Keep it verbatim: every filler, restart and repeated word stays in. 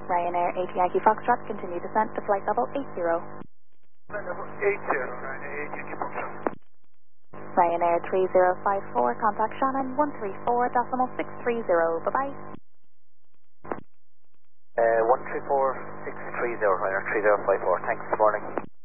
Ryanair eighty Yankee Foxtrot, continue descent to flight level eight zero. Flight level eight zero, Ryanair eighty Yankee Foxtrot. Ryanair three zero five four, contact Shannon one three four decimal six three zero, bye-bye. Uh, one three four six three zero, Ryanair three zero five four, thanks, good morning.